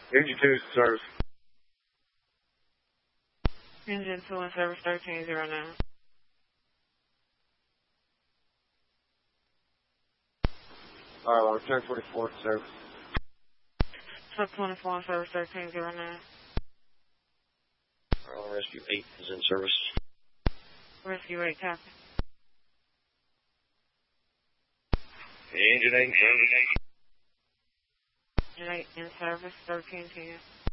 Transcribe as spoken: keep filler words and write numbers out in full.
Engine two is in service. Engine two in service thirteen zero nine. Alright, well, return forty-four in service. Sub twenty-four in service thirteen zero nine. Alright, rescue eight is in service. Rescue eight, copy. Engine eight in service. Engine eight in service thirteen ten.